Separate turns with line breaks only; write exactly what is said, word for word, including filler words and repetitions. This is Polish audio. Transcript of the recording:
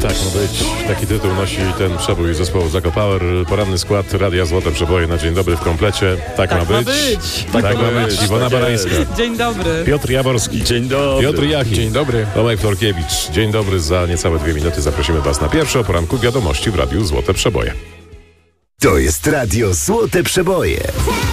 Tak ma być. Taki tytuł nosi ten przebój zespołu Zako Power. Poranny skład Radia Złote Przeboje na dzień dobry w komplecie. Tak,
Tak
ma być.
ma być.
Tak, tak ma być. Iwona Barańska.
Dzień dobry.
Piotr Jaworski.
Dzień dobry.
Piotr Jachim.
Dzień dobry.
Tomek Florkiewicz. Dzień dobry. Za niecałe dwie minuty zaprosimy Was na pierwsze o poranku wiadomości w Radiu Złote Przeboje.
To jest Radio Złote Przeboje.